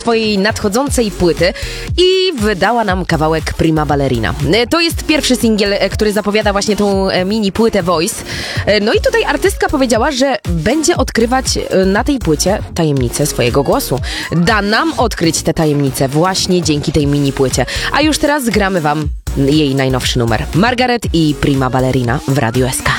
swojej nadchodzącej płyty i wydała nam kawałek Prima Ballerina. To jest pierwszy singiel, który zapowiada właśnie tą mini płytę Voice. No i tutaj artystka powiedziała, że będzie odkrywać na tej płycie tajemnicę swojego głosu. Da nam odkryć te tajemnice właśnie dzięki tej mini płycie. A już teraz gramy wam jej najnowszy numer. Margaret i Prima Ballerina w Radiu SK.